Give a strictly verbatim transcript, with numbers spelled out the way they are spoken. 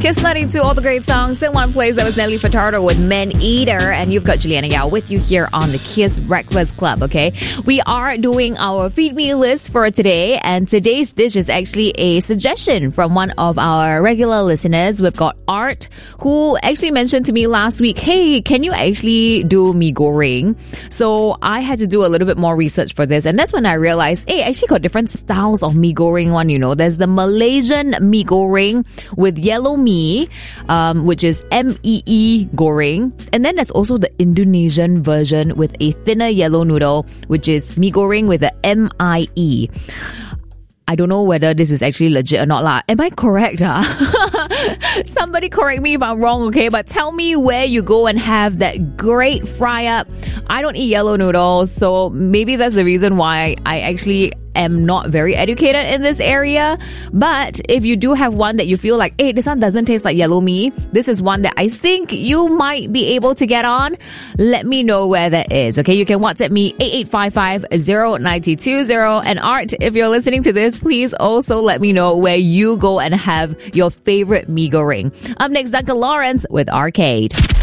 Kiss ninety-two, all the great songs in one place. That was Nelly Furtado with Men Eater. And you've got Juliana Yao with you here on the Kiss Breakfast Club, okay? We are doing our Feed Me list for today. And today's dish is actually a suggestion from one of our regular listeners. We've got Art, who actually mentioned to me last week, hey, can you actually do mee goreng? So I had to do a little bit more research for this. And that's when I realized, hey, I actually got different styles of mee goreng one, you know. There's the Malaysian mee goreng with yellow mee. Um, which is M E E goreng. And then there's also the Indonesian version with a thinner yellow noodle, which is mee goreng with a M I E. I don't know whether this is actually legit or not lah. Am I correct? Huh? Somebody correct me if I'm wrong, okay? But tell me where you go and have that great fry up. I don't eat yellow noodles, so maybe that's the reason why I actually am not very educated in this area. But if you do have one that you feel like, hey, this one doesn't taste like yellow mee, this is one that I think you might be able to get on, let me know where that is, okay? You can WhatsApp me eight eight five five, zero nine two zero. And Art, if you're listening to this, please also let me know where you go and have your favorite mee goreng. Up next, Duncan Lawrence with Arcade.